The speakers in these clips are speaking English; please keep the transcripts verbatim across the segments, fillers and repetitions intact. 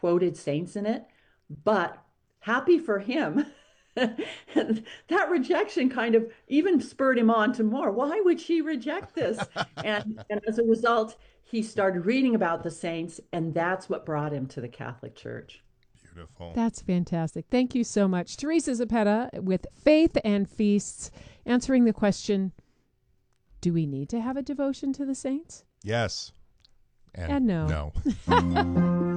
quoted saints in it, but happy for him. And that rejection kind of even spurred him on to more. Why would she reject this? And, and as a result, he started reading about the saints, and that's what brought him to the Catholic Church. Beautiful. That's fantastic. Thank you so much. Teresa Zepeda with Faith and Feasts, answering the question, do we need to have a devotion to the saints? Yes. And, and no. No.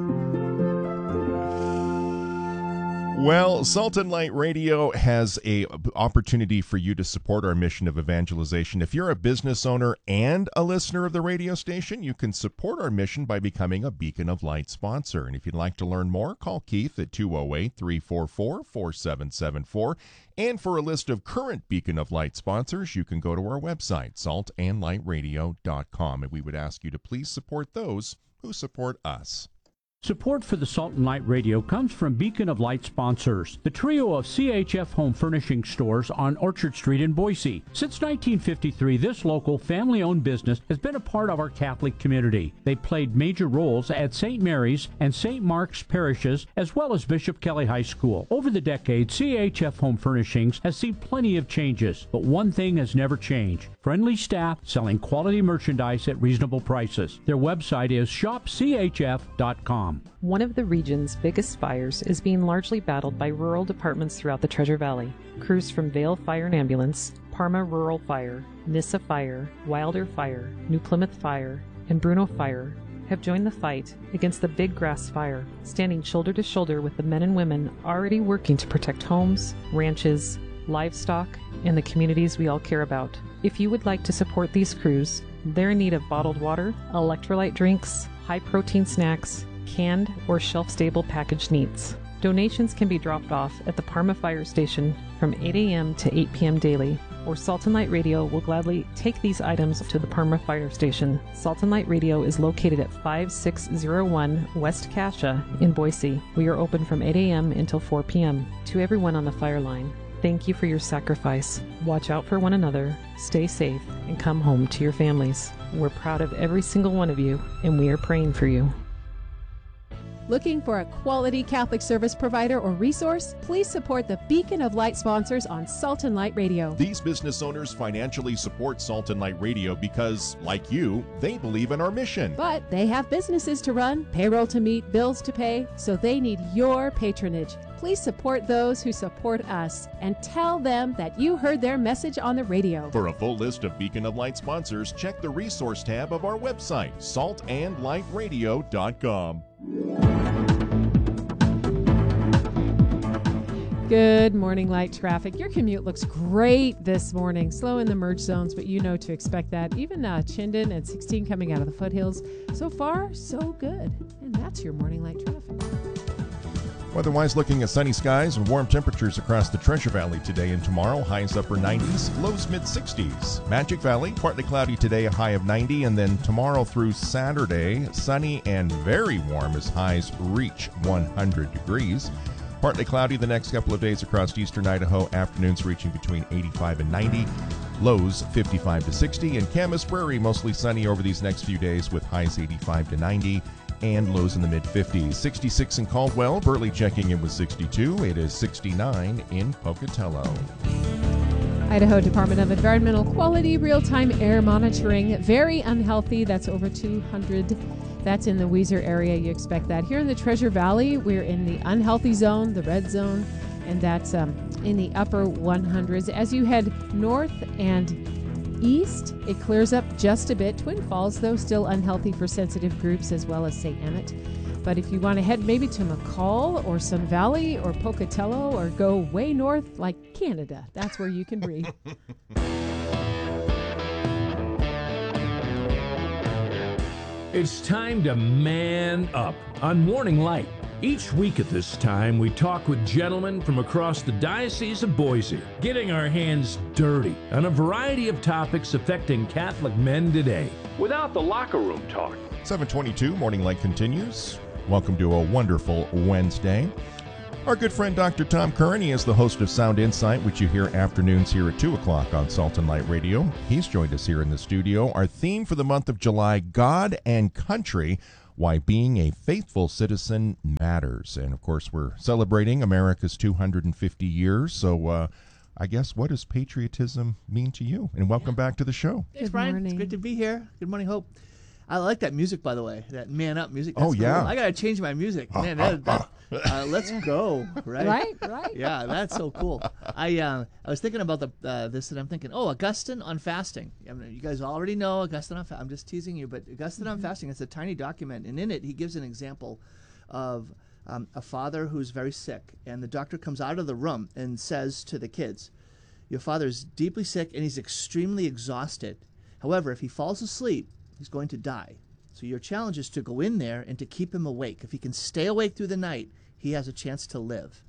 Well, Salt and Light Radio has a opportunity for you to support our mission of evangelization. If you're a business owner and a listener of the radio station, you can support our mission by becoming a Beacon of Light sponsor. And if you'd like to learn more, call Keith at two oh eight, three four four, four seven seven four. And for a list of current Beacon of Light sponsors, you can go to our website, salt and light radio dot com. And we would ask you to please support those who support us. Support for the Salt and Light Radio comes from Beacon of Light sponsors, the trio of C H F home furnishing stores on Orchard Street in Boise. Since nineteen fifty-three, this local family-owned business has been a part of our Catholic community. They played major roles at Saint Mary's and Saint Mark's parishes, as well as Bishop Kelly High School. Over the decades, C H F Home Furnishings has seen plenty of changes, but one thing has never changed: friendly staff selling quality merchandise at reasonable prices. Their website is shop c h f dot com. One of the region's biggest fires is being largely battled by rural departments throughout the Treasure Valley. Crews from Vale Fire and Ambulance, Parma Rural Fire, Nissa Fire, Wilder Fire, New Plymouth Fire, and Bruno Fire have joined the fight against the Big Grass Fire, standing shoulder to shoulder with the men and women already working to protect homes, ranches, livestock, and the communities we all care about. If you would like to support these crews, they're in need of bottled water, electrolyte drinks, high-protein snacks, canned or shelf-stable packaged meats. Donations can be dropped off at the Parma Fire Station from eight a.m. to eight p.m. daily, or Salt and Light Radio will gladly take these items to the Parma Fire Station. Salt and Light Radio is located at five six zero one West Cassia in Boise. We are open from eight a.m. until four p.m. To everyone on the fire line, thank you for your sacrifice. Watch out for one another, stay safe, and come home to your families. We're proud of every single one of you, and we are praying for you. Looking for a quality Catholic service provider or resource? Please support the Beacon of Light sponsors on Salt and Light Radio. These business owners financially support Salt and Light Radio because, like you, they believe in our mission. But they have businesses to run, payroll to meet, bills to pay, so they need your patronage. Please support those who support us and tell them that you heard their message on the radio. For a full list of Beacon of Light sponsors, check the resource tab of our website, salt and light radio dot com. Good morning, light traffic. Your commute looks great this morning. Slow in the merge zones, but you know to expect that. Even uh, Chinden and sixteen coming out of the foothills. So far, so good. And that's your morning light traffic. Weather-wise, looking at sunny skies and warm temperatures across the Treasure Valley today and tomorrow. Highs upper nineties, lows mid-sixties. Magic Valley, partly cloudy today, a high of ninety. And then tomorrow through Saturday, sunny and very warm as highs reach one hundred degrees. Partly cloudy the next couple of days across eastern Idaho. Afternoons reaching between eighty-five and ninety. Lows fifty-five to sixty. And Camas Prairie, mostly sunny over these next few days with highs eighty-five to ninety. And lows in the mid-fifties. sixty-six in Caldwell. Burley checking in with sixty-two. It is sixty-nine in Pocatello. Idaho Department of Environmental Quality real-time air monitoring. Very unhealthy. That's over two hundred. That's in the Weiser area. You expect that. Here in the Treasure Valley, we're in the unhealthy zone, the red zone, and that's um, in the upper one hundreds. As you head north and east, it clears up just a bit. Twin Falls, though, still unhealthy for sensitive groups, as well as Saint Emmet. But if you want to head maybe to McCall or Sun Valley or Pocatello or go way north like Canada, that's where you can breathe. It's time to man up on Morning Light. Each week at this time, we talk with gentlemen from across the Diocese of Boise, getting our hands dirty on a variety of topics affecting Catholic men today, without the locker room talk. seven twenty-two, Morning Light continues. Welcome to a wonderful Wednesday. Our good friend Doctor Tom Curran, he is the host of Sound Insight, which you hear afternoons here at two o'clock on Salt and Light Radio. He's joined us here in the studio. Our theme for the month of July, God and Country. why being a faithful citizen matters. And of course, we're celebrating America's two hundred fifty years. So uh, I guess, what does patriotism mean to you? And welcome back to the show. Thanks, Good Brian. morning. It's great to be here. Good morning, Hope. I like that music, by the way. That Man Up music. That's Oh, yeah. cool. I got to change my music. Man, that, that, uh, let's go. Right? Right, right. Yeah, that's so cool. I uh, I was thinking about the uh, this, and I'm thinking, oh, Augustine on fasting. I mean, you guys already know Augustine on fasting. I'm just teasing you, but Augustine mm-hmm. on fasting, it's a tiny document, and in it, he gives an example of um, a father who's very sick, and the doctor comes out of the room and says to the kids, your father is deeply sick, and he's extremely exhausted. However, if he falls asleep, he's going to die. So your challenge is to go in there and to keep him awake. If he can stay awake through the night, he has a chance to live.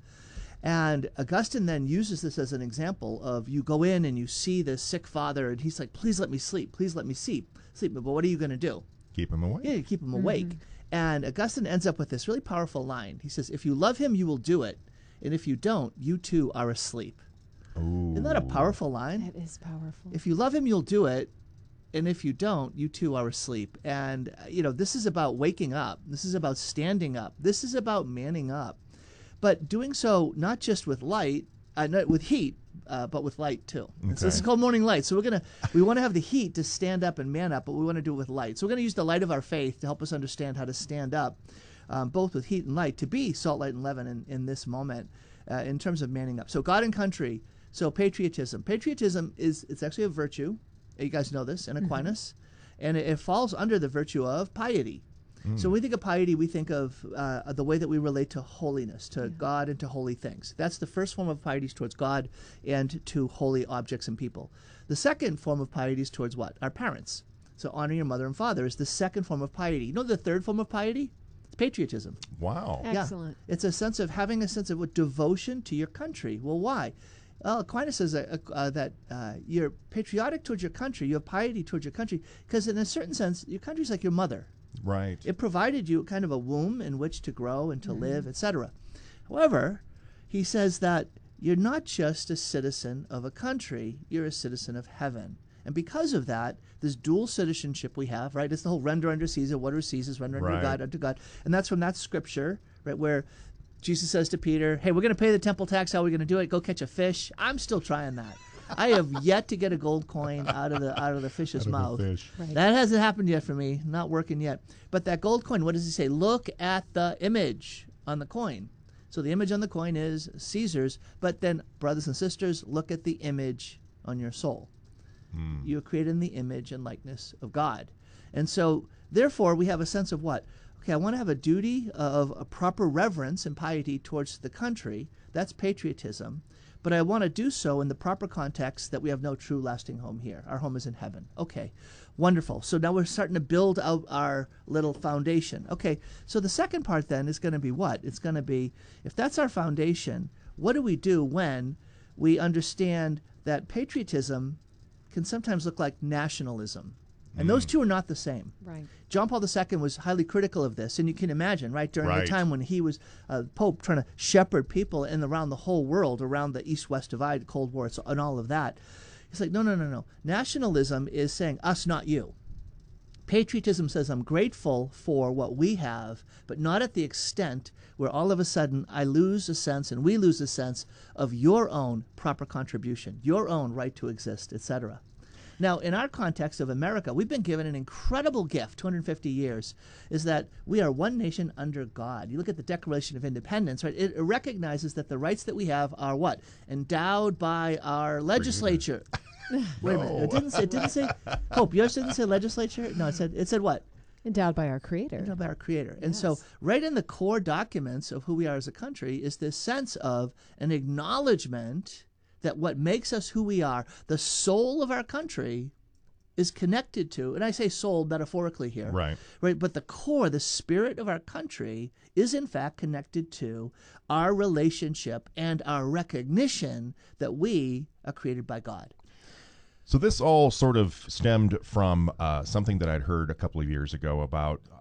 And Augustine then uses this as an example of you go in and you see this sick father, and he's like, please let me sleep. Please let me sleep. Sleep. But what are you going to do? Keep him awake. Yeah, you keep him Mm-hmm. awake. And Augustine ends up with this really powerful line. He says, if you love him, you will do it. And if you don't, you too are asleep. Ooh. Isn't that a powerful line? That is powerful. If you love him, you'll do it. And if you don't, you too are asleep. And, uh, you know, this is about waking up. This is about standing up. This is about manning up. But doing so not just with light, uh, not with heat, uh, but with light too. Okay. So this is called morning light. So we're going to, we want to have the heat to stand up and man up, but we want to do it with light. So we're going to use the light of our faith to help us understand how to stand up, um, both with heat and light, to be salt, light, and leaven in, in this moment uh, in terms of manning up. So God and country. So patriotism. Patriotism is, it's actually a virtue. You guys know this, in Aquinas, mm-hmm. and it, it falls under the virtue of piety. Mm. So when we think of piety, we think of uh, the way that we relate to holiness, to yeah. God and to holy things. That's the first form of piety, is towards God and to holy objects and people. The second form of piety is towards what? Our parents. So honor your mother and father is the second form of piety. You know the third form of piety? It's patriotism. Wow. Excellent. Yeah. It's a sense of having a sense of what, devotion to your country. Well, why? Well, Aquinas says uh, uh, that uh, you're patriotic towards your country, you have piety towards your country, because in a certain sense, your country's like your mother. Right. It provided you kind of a womb in which to grow and to mm-hmm. live, et cetera. However, he says that you're not just a citizen of a country, you're a citizen of heaven. And because of that, this dual citizenship we have, right? It's the whole render unto Caesar, whatever Caesar's, render right. unto God, unto God. And that's from that scripture, right, where Jesus says to Peter, hey, we're going to pay the temple tax. How are we going to do it? Go catch a fish. I'm still trying that. I have yet to get a gold coin out of the out of the fish's out of mouth. the fish. Right. That hasn't happened yet for me. Not working yet. But that gold coin, what does he say? Look at the image on the coin. So the image on the coin is Caesar's. But then, brothers and sisters, look at the image on your soul. Mm. You are created in the image and likeness of God. And so, therefore, we have a sense of what? Okay, I want to have a duty of a proper reverence and piety towards the country. That's patriotism. But I want to do so in the proper context that we have no true lasting home here. Our home is in heaven. Okay, wonderful. So now we're starting to build out our little foundation. Okay, so the second part then is going to be what? It's going to be, if that's our foundation, what do we do when we understand that patriotism can sometimes look like nationalism? And those two are not the same. Right. John Paul the Second was highly critical of this, and you can imagine, right, during right. the time when he was uh, Pope trying to shepherd people in around the whole world, around the East-West divide, Cold War, and all of that. He's like, no, no, no, no. Nationalism is saying us, not you. Patriotism says I'm grateful for what we have, but not at the extent where all of a sudden I lose a sense, and we lose a sense, of your own proper contribution, your own right to exist, et cetera. Now, in our context of America, we've been given an incredible gift, two hundred fifty years, is that we are one nation under God. You look at the Declaration of Independence, right? It recognizes that the rights that we have are what? Endowed by our legislature. Wait a minute. It didn't say, it didn't say, Hope, yours didn't say legislature? No, it said, it said what? Endowed by our Creator. Endowed by our Creator. Yes. And so right in the core documents of who we are as a country is this sense of an acknowledgement that what makes us who we are, the soul of our country, is connected to, and I say soul metaphorically here, right? Right, but the core, the spirit of our country, is in fact connected to our relationship and our recognition that we are created by God. So this all sort of stemmed from uh, something that I'd heard a couple of years ago about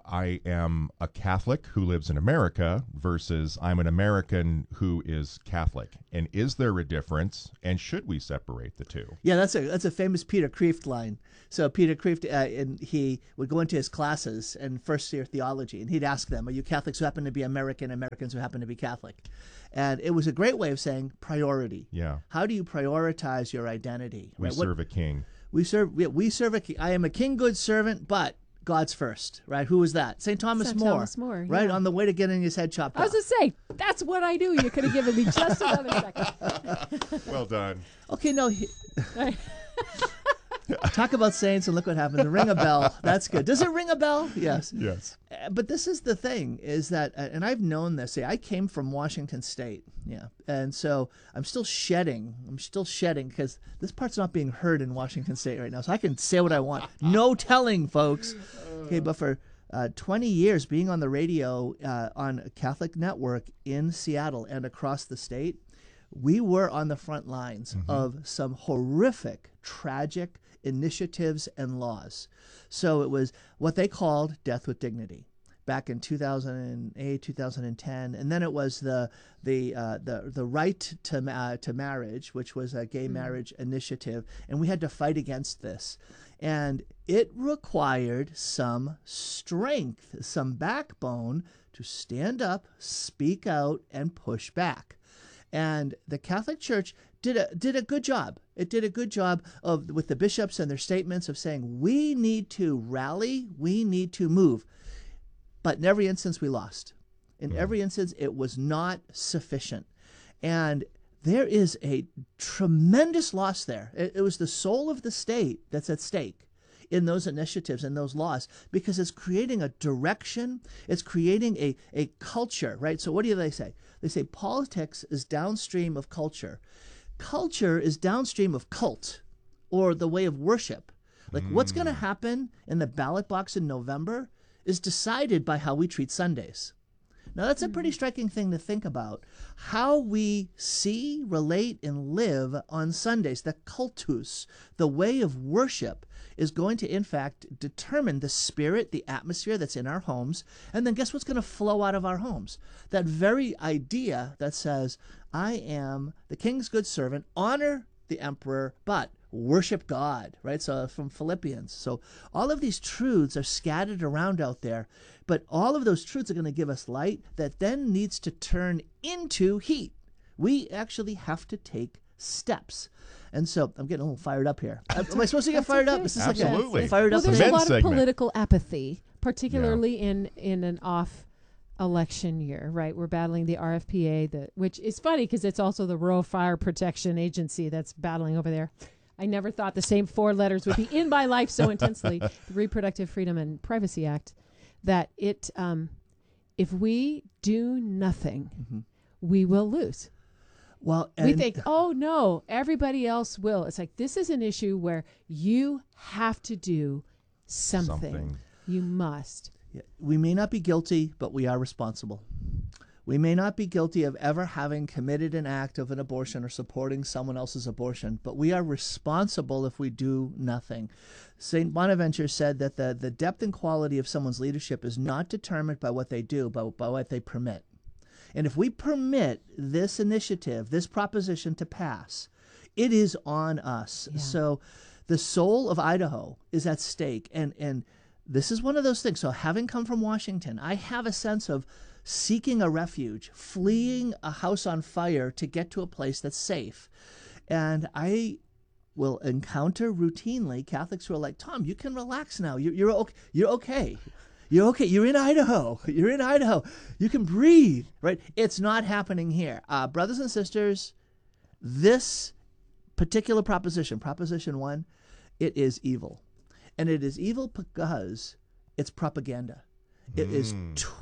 I am a Catholic who lives in America versus I'm an American who is Catholic. And is there a difference? And should we separate the two? Yeah, that's a that's a famous Peter Kreeft line. So Peter Kreeft, uh, and he would go into his classes in first year theology, and he'd ask them, "Are you Catholics who happen to be American? Americans who happen to be Catholic?" And it was a great way of saying priority. Yeah. How do you prioritize your identity? We right? serve what, a king. We serve. We, we serve a king. I am a king, good servant, but God's first, right? Who was that? Saint Thomas Saint More. Thomas More, right? yeah. On the way to getting his head chopped I was off. going to say, that's what I do. You could have given me just another second. Well done. Okay, no. He, talk about saints and look what happened. Ring a bell. That's good. Does it ring a bell? Yes. Yes. Uh, But this is the thing, is that, uh, and I've known this. See, I came from Washington State, yeah, and so I'm still shedding. I'm still shedding because this part's not being heard in Washington State right now, so I can say what I want. No telling, folks. Okay, but for uh, twenty years being on the radio uh, on a Catholic network in Seattle and across the state, we were on the front lines mm-hmm. of some horrific, tragic initiatives and laws. So it was what they called death with dignity back in two thousand eight, two thousand ten, and then it was the the uh, the the right to uh, to marriage, which was a gay mm-hmm. marriage initiative, and we had to fight against this, and it required some strength, some backbone to stand up, speak out, and push back. And the Catholic Church did a did a good job. It did a good job of with the bishops and their statements of saying we need to rally, we need to move. But in every instance we lost. In Yeah. every instance it was not sufficient. And there is a tremendous loss there. It, it was the soul of the state that's at stake in those initiatives and those laws, because it's creating a direction, it's creating a, a culture, right? So what do they say? They say politics is downstream of culture. Culture is downstream of cult, or the way of worship. Like mm. what's going to happen in the ballot box in November is decided by how we treat Sundays. Now that's a pretty striking thing to think about. How we see, relate, and live on Sundays, the cultus, the way of worship, is going to, in fact, determine the spirit, the atmosphere that's in our homes. And then guess what's going to flow out of our homes? That very idea that says, I am the king's good servant, honor the emperor, but worship God, right? So from Philippians. So all of these truths are scattered around out there, but all of those truths are going to give us light that then needs to turn into heat. We actually have to take steps. And so I'm getting a little fired up here. Am I supposed to get fired okay. up? Is this Absolutely. like a fired well, up? there's a men's lot segment. of political apathy, particularly yeah. in, in an off election year, right? We're battling the R F P A, the, which is funny because it's also the Rural Fire Protection Agency that's battling over there. I never thought the same four letters would be in my life so intensely, the Reproductive Freedom and Privacy Act, that it, um, if we do nothing, mm-hmm. we will lose. Well, we think, oh no, everybody else will. It's like, this is an issue where you have to do something. something. You must. Yeah, we may not be guilty, but we are responsible. We may not be guilty of ever having committed an act of an abortion or supporting someone else's abortion, but we are responsible if we do nothing. Saint Bonaventure said that the, the depth and quality of someone's leadership is not determined by what they do, but by what they permit. And if we permit this initiative, this proposition to pass, it is on us. Yeah. So the soul of Idaho is at stake. And, and this is one of those things. So having come from Washington, I have a sense of seeking a refuge, fleeing a house on fire to get to a place that's safe. And I will encounter routinely Catholics who are like, Tom, you can relax now. You're, you're, okay. You're okay. You're okay. You're in Idaho. You're in Idaho. You can breathe, right? It's not happening here. Uh, brothers and sisters, this particular proposition, Proposition one, it is evil. And it is evil because it's propaganda. It mm. is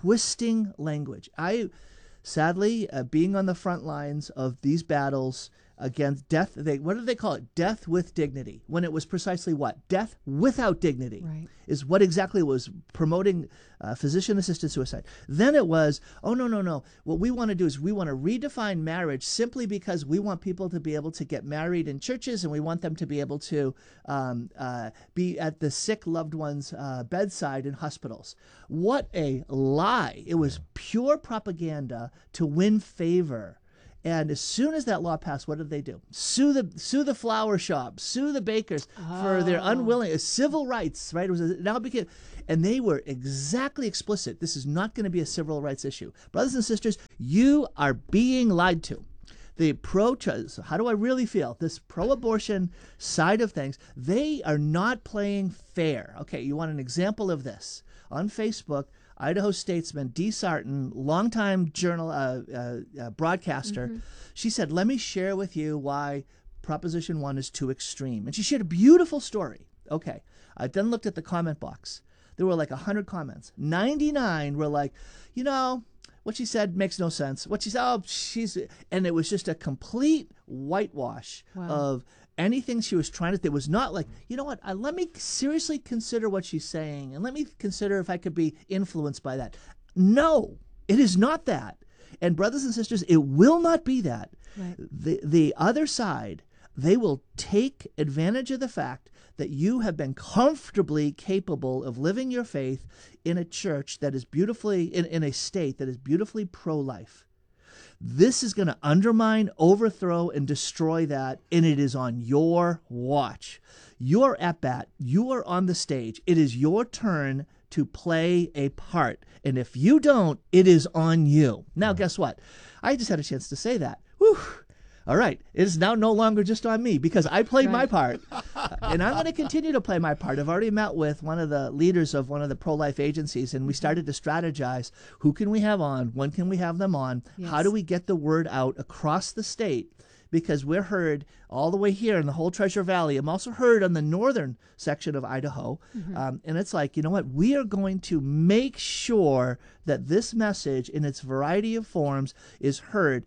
twisting language. I, sadly, uh, being on the front lines of these battles, against death. They what did they call it? Death with dignity. When it was precisely what? Death without dignity. Right. Is what exactly was promoting uh, physician-assisted suicide. Then it was, oh, no, no, no. What we want to do is we want to redefine marriage simply because we want people to be able to get married in churches, and we want them to be able to um, uh, be at the sick loved one's uh, bedside in hospitals. What a lie. It was pure propaganda to win favor. And as soon as that law passed, what did they do? Sue the sue the flower shop, sue the bakers oh. for their unwilling uh, civil rights. Right? It was a, now became, and they were exactly explicit. This is not going to be a civil rights issue, brothers and sisters. You are being lied to. The pro-choice, how do I really feel? This pro-abortion side of things, they are not playing fair. Okay, you want an example of this on Facebook? Idaho statesman Dee Sarton, longtime journal uh, uh, uh, broadcaster, mm-hmm. she said, let me share with you why Proposition one is too extreme. And she shared a beautiful story. Okay, I then looked at the comment box. There were like one hundred comments. ninety-nine were like, you know, what she said makes no sense. What she said, oh, she's... And it was just a complete whitewash wow. of anything she was trying to... It was not like, you know what, uh, let me seriously consider what she's saying, and let me consider if I could be influenced by that. No, it is not that. And brothers and sisters, it will not be that. Right. The, the other side, they will take advantage of the fact that you have been comfortably capable of living your faith in a church that is beautifully, in, in a state that is beautifully pro-life. This is going to undermine, overthrow, and destroy that, and it is on your watch. You're at bat. You are on the stage. It is your turn to play a part, and if you don't, it is on you. Now, guess what? I just had a chance to say that. Whew. All right, it is now no longer just on me because I played right. my part, and I'm going to continue to play my part. I've already met with one of the leaders of one of the pro-life agencies, and we started to strategize. Who can we have on? When can we have them on? Yes. How do we get the word out across the state? Because we're heard all the way here in the whole Treasure Valley. I'm also heard on the northern section of Idaho. Mm-hmm. Um, and it's like, you know what? We are going to make sure that this message in its variety of forms is heard.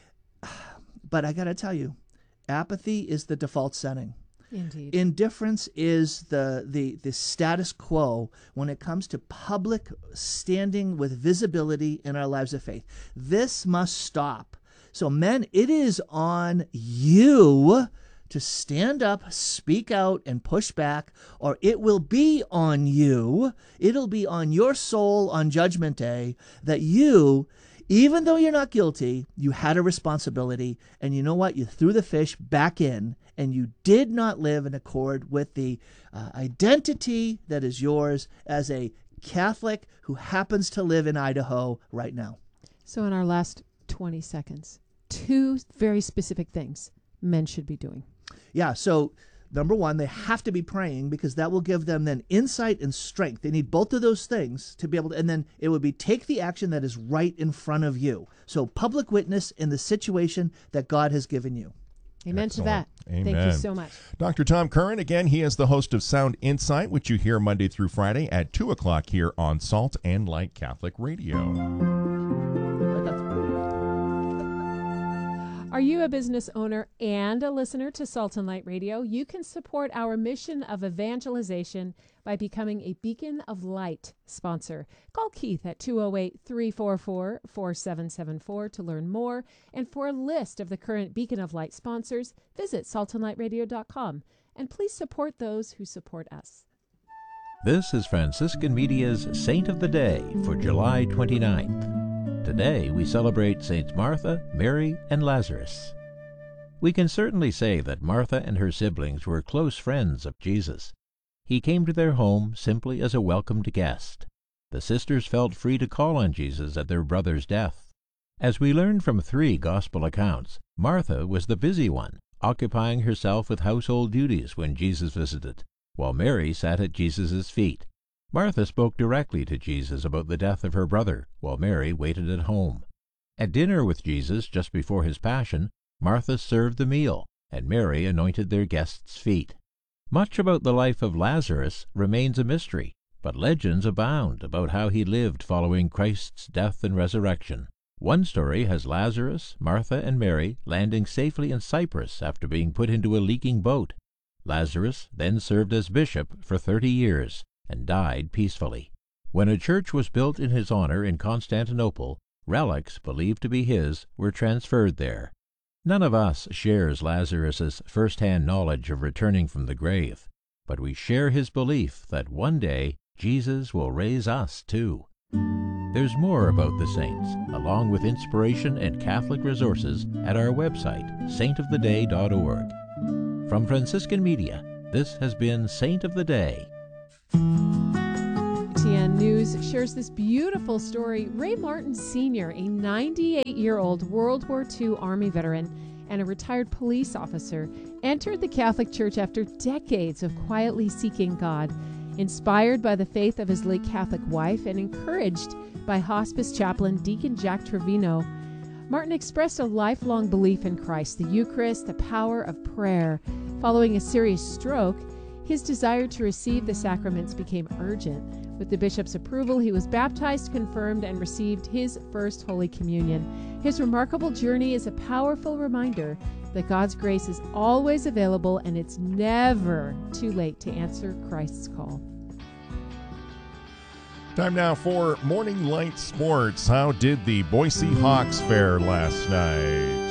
But I got to tell you, apathy is the default setting. Indeed. Indifference is the, the, the status quo when it comes to public standing with visibility in our lives of faith. This must stop. So men, it is on you to stand up, speak out, and push back, or it will be on you, it'll be on your soul on Judgment Day that you, even though you're not guilty, you had a responsibility, and you know what? You threw the fish back in, and you did not live in accord with the uh, identity that is yours as a Catholic who happens to live in Idaho right now. So in our last twenty seconds, two very specific things men should be doing. Yeah, so number one, they have to be praying because that will give them then insight and strength. They need both of those things to be able to, and then it would be take the action that is right in front of you. So public witness in the situation that God has given you. Amen Excellent. to that. Amen. Thank you so much. Doctor Tom Curran, again, he is the host of Sound Insight, which you hear Monday through Friday at two o'clock here on Salt and Light Catholic Radio. Are you a business owner and a listener to Salt and Light Radio? You can support our mission of evangelization by becoming a Beacon of Light sponsor. Call Keith at two oh eight, three four four, four seven seven four to learn more. And for a list of the current Beacon of Light sponsors, visit salt and light radio dot com. And please support those who support us. This is Franciscan Media's Saint of the Day for July twenty-ninth. Today we celebrate Saints Martha, Mary, and Lazarus. We can certainly say that Martha and her siblings were close friends of Jesus. He came to their home simply as a welcomed guest. The sisters felt free to call on Jesus at their brother's death. As we learn from three gospel accounts, Martha was the busy one, occupying herself with household duties when Jesus visited, while Mary sat at Jesus' feet. Martha spoke directly to Jesus about the death of her brother, while Mary waited at home. At dinner with Jesus just before his passion, Martha served the meal, and Mary anointed their guests' feet. Much about the life of Lazarus remains a mystery, but legends abound about how he lived following Christ's death and resurrection. One story has Lazarus, Martha, and Mary landing safely in Cyprus after being put into a leaking boat. Lazarus then served as bishop for thirty years and died peacefully. When a church was built in his honor in Constantinople, relics believed to be his were transferred there. None of us shares Lazarus's first-hand knowledge of returning from the grave, but we share his belief that one day Jesus will raise us too. There's more about the saints, along with inspiration and Catholic resources at our website, saint of the day dot org. From Franciscan Media, this has been Saint of the Day. T N News shares this beautiful story. Ray Martin Senior, a ninety-eight-year-old World War Two Army veteran and a retired police officer, entered the Catholic Church after decades of quietly seeking God. Inspired by the faith of his late Catholic wife and encouraged by hospice chaplain Deacon Jack Trevino, Martin expressed a lifelong belief in Christ, the Eucharist, the power of prayer. Following a serious stroke, his desire to receive the sacraments became urgent. With the bishop's approval, he was baptized, confirmed, and received his first Holy Communion. His remarkable journey is a powerful reminder that God's grace is always available and it's never too late to answer Christ's call. Time now for Morning Light Sports. How did the Boise Hawks fare last night?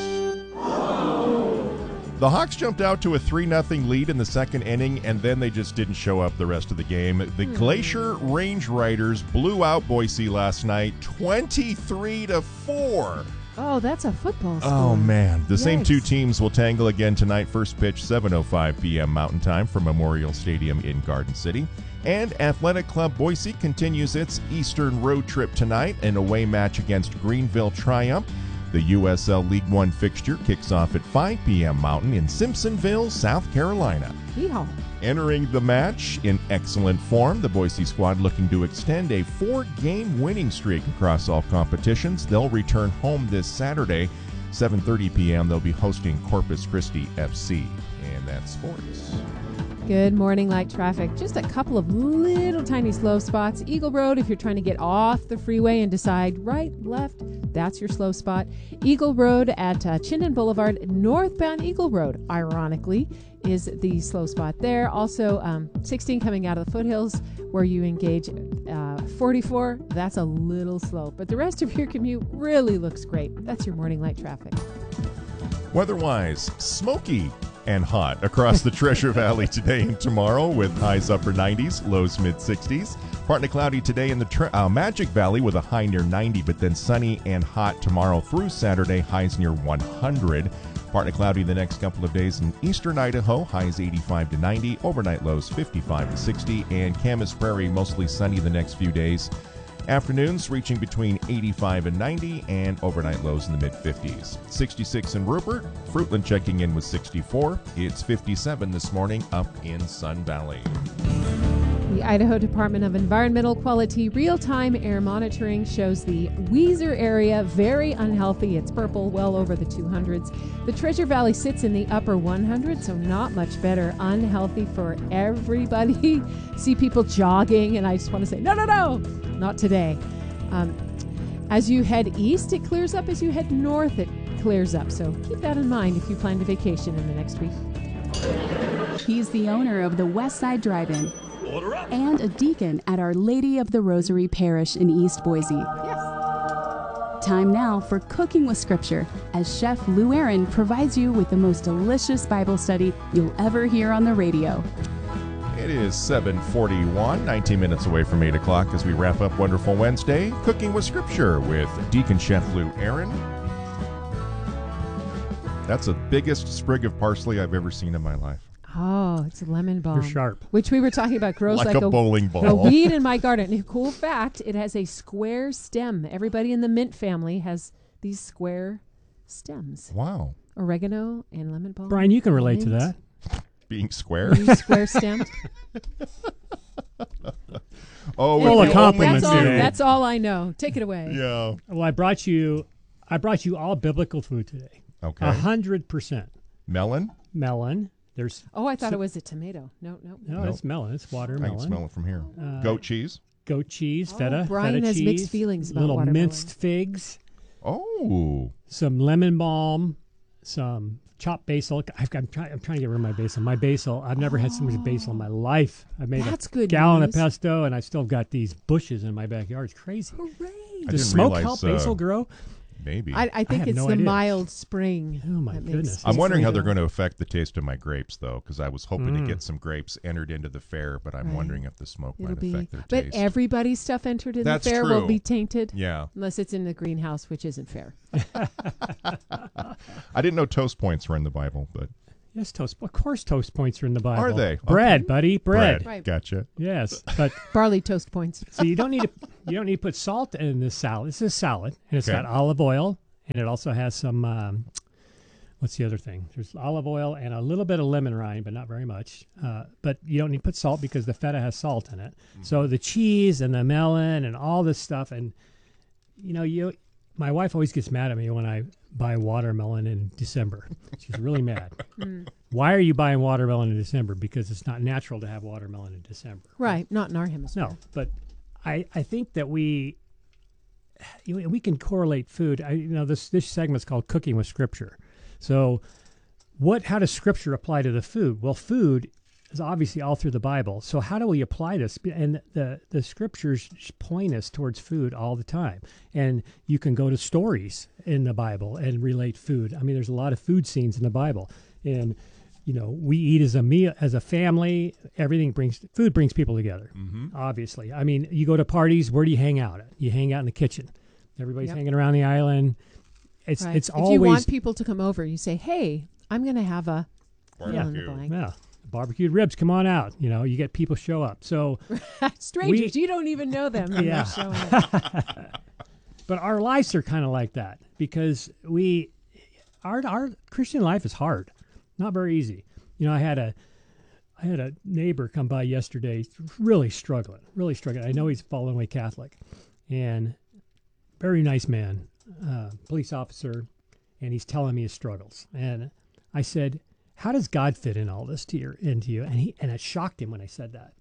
The Hawks jumped out to a three nothing lead in the second inning, and then they just didn't show up the rest of the game. The hmm. Glacier Range Riders blew out Boise last night, twenty-three to four. Oh, that's a football score. Oh, man. The Yikes. same two teams will tangle again tonight. First pitch, seven oh five p.m. Mountain Time from Memorial Stadium in Garden City. And Athletic Club Boise continues its Eastern road trip tonight, an away match against Greenville Triumph. The U S L League One fixture kicks off at five p.m. Mountain in Simpsonville, South Carolina. Yeehaw. Entering the match in excellent form, the Boise squad looking to extend a four-game winning streak across all competitions. They'll return home this Saturday, seven thirty p.m. They'll be hosting Corpus Christi F C. And that's sports. Good morning, light traffic. Just a couple of little tiny slow spots. Eagle Road, if you're trying to get off the freeway and decide right, left, that's your slow spot. Eagle Road at uh, Chinden Boulevard, northbound Eagle Road, ironically, is the slow spot there. Also, um, sixteen coming out of the foothills where you engage uh, forty-four, that's a little slow. But the rest of your commute really looks great. That's your morning light traffic. Weather-wise, smoky and hot across the Treasure Valley today and tomorrow with highs upper nineties, lows mid-sixties. Partly cloudy today in the tre- uh, Magic Valley with a high near ninety, but then sunny and hot tomorrow through Saturday, highs near one hundred. Partly cloudy the next couple of days in eastern Idaho, highs eighty-five to ninety, overnight lows fifty-five to sixty, and Camas Prairie mostly sunny the next few days. Afternoons reaching between eighty-five and ninety, and overnight lows in the mid-fifties. sixty-six in Rupert, Fruitland checking in with sixty-four. It's fifty-seven this morning up in Sun Valley. The Idaho Department of Environmental Quality real-time air monitoring shows the Weiser area very unhealthy. It's purple, well over the two hundreds. The Treasure Valley sits in the upper one hundreds, so not much better. Unhealthy for everybody. See people jogging, and I just want to say, no, no, no, not today. Um, as you head east, it clears up. As you head north, it clears up. So keep that in mind if you plan to vacation in the next week. He's the owner of the West Side Drive-In and a deacon at Our Lady of the Rosary Parish in East Boise. Yes. Time now for Cooking with Scripture, as Chef Lou Aaron provides you with the most delicious Bible study you'll ever hear on the radio. It is seven forty-one, nineteen minutes away from eight o'clock as we wrap up Wonderful Wednesday, Cooking with Scripture with Deacon Chef Lou Aaron. That's the biggest sprig of parsley I've ever seen in my life. Oh, it's a lemon balm. You're sharp. Which we were talking about grows like, like, a, a bowling ball. A weed in my garden. A cool fact, it has a square stem. Everybody in the mint family has these square stems. Wow. Oregano and lemon balm. Brian, you can relate mint. to that. Being square? Being square stemmed. Oh, Full of compliments that's all, today. that's all I know. Take it away. Yeah. Well, I brought you, I brought you all biblical food today. Okay. A hundred percent Melon? melon. There's Oh, I thought so, it was a tomato. No, no. no, Nope. it's melon. It's I watermelon. can smell it from here. Uh, Goat cheese? Goat cheese, Oh, feta, Brian feta has cheese, mixed feelings about little watermelon. minced figs, Oh. Some lemon balm, some chopped basil. I've, I'm, try, I'm trying to get rid of my basil. My basil, I've never oh. had so much basil in my life. I made That's a good gallon news. of pesto, and I still got these bushes in my backyard. It's crazy. Hooray. Does smoke realize, help basil uh, grow? Maybe. I, I think I it's no the idea. mild spring. Oh, my that goodness. makes I'm wondering how basil they're grow. going to affect the taste of my grapes, though, because I was hoping Mm. to get some grapes entered into the fair, but I'm Right. wondering if the smoke It'll might be, affect their but taste. everybody's stuff entered in That's the fair will true. be tainted. Yeah. Unless it's in the greenhouse, which isn't fair. I didn't know toast points were in the Bible, but Yes, toast. Of course, toast points are in the Bible. Are they? Bread, Okay. buddy, bread. Right. Gotcha. Yes, but Barley toast points. so you don't need to you don't need to put salt in this salad. This is salad, and it's Okay. got olive oil, and it also has some. Um, what's the other thing? There's olive oil and a little bit of lemon rind, but not very much. Uh, but you don't need to put salt because the feta has salt in it. Mm-hmm. So the cheese and the melon and all this stuff, and you know, you. My wife always gets mad at me when I buy watermelon in December. She's really mad. Why are you buying watermelon in December? Because it's not natural to have watermelon in December. Right. Not in our hemisphere. No, but I, I think that we you know, we can correlate food. I, you know, this this segment's called Cooking with Scripture. So, what? How does Scripture apply to the food? Well, food is obviously all through the Bible. So, how do we apply this? And the the Scriptures point us towards food all the time. And you can go to stories in the Bible and relate food. I mean, there's a lot of food scenes in the Bible, and you know, we eat as a meal, as a family. Everything brings food brings people together. Mm-hmm. Obviously, I mean, you go to parties. Where do you hang out? At? You hang out in the kitchen. Everybody's Yep. hanging around the island. It's Right. it's if always you want people to come over, you say, "Hey, I'm going to have a fill in the Barbecue. blank." yeah, barbecued ribs. Come on out. You know, you get people show up. So, Strangers, you don't even know them. and Yeah. they're showing up. but our lives are kind of like that because we, our our Christian life is hard, not very easy. You know, I had a, I had a neighbor come by yesterday, really struggling, really struggling. I know he's fallen away Catholic, and very nice man, uh, police officer, and he's telling me his struggles. And I said, "How does God fit in all this to your into you?" And he and it shocked him when I said that.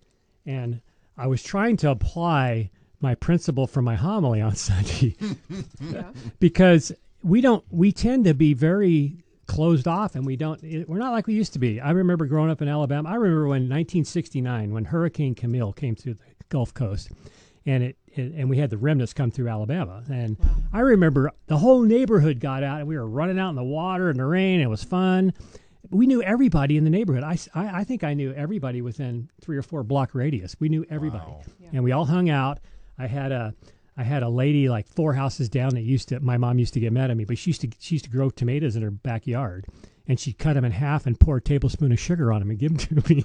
And I was trying to apply my principle from my homily on Sunday Yeah. because we don't we tend to be very closed off, and we don't it, we're not like we used to be. I remember growing up in Alabama. I remember when nineteen sixty-nine, when Hurricane Camille came through the Gulf Coast, and it, it and we had the remnants come through Alabama. And Wow. I remember the whole neighborhood got out, and we were running out in the water and the rain. It was fun. We knew everybody in the neighborhood. I, I, I think I knew everybody within three or four block radius. We knew everybody, Wow. Yeah. and we all hung out. I had a I had a lady like four houses down that used to. My mom used to get mad at me, but she used to she used to grow tomatoes in her backyard, and she'd cut them in half and pour a tablespoon of sugar on them and give them to me.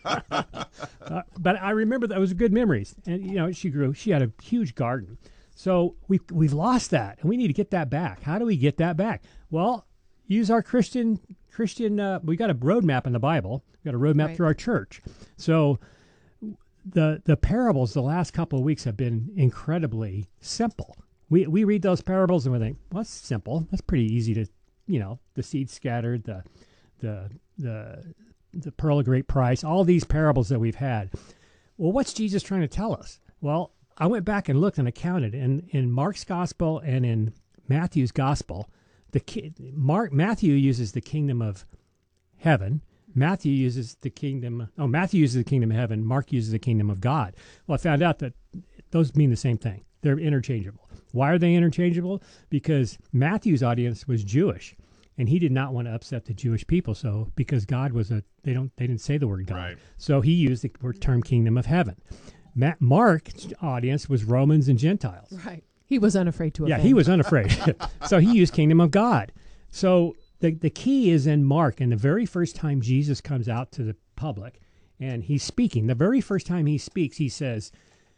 uh, but I remember that was good memories, and you know she grew. She had a huge garden, so we we've lost that, and we need to get that back. How do we get that back? Well, use our Christian Christian. Uh, we got a roadmap in the Bible. We got a roadmap Right. through our church. So the the parables the last couple of weeks have been incredibly simple. We we read those parables and we think, well, that's simple. That's pretty easy to, you know, the seed scattered, the the the the pearl of great price, all these parables that we've had. Well, what's Jesus trying to tell us? Well, I went back and looked and I counted in in Mark's gospel and in Matthew's gospel. The ki- Mark Matthew uses the kingdom of heaven. Matthew uses the kingdom. Oh, Matthew uses the kingdom of heaven. Mark uses the kingdom of God. Well, I found out that those mean the same thing. They're interchangeable. Why are they interchangeable? Because Matthew's audience was Jewish, and he did not want to upset the Jewish people. So, because God was a, they don't, they didn't say the word God. Right. So he used the word term kingdom of heaven. Ma- Mark's audience was Romans and Gentiles. Right. He was unafraid to Yeah, offend. he was unafraid. So he used kingdom of God. So the the key is in Mark, and the very first time Jesus comes out to the public and he's speaking, the very first time he speaks, he says,